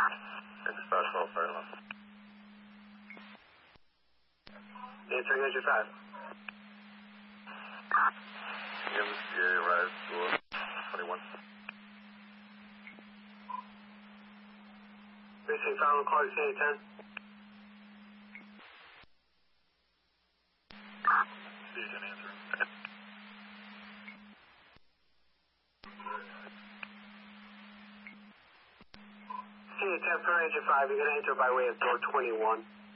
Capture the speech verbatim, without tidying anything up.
Dispatch twelve, sorry, left. Answering engine five. M C A arrives to twenty-one. Precinct following Clark City ten. C A ten answer. C A ten for engine five, you're going to enter by way of door twenty-one.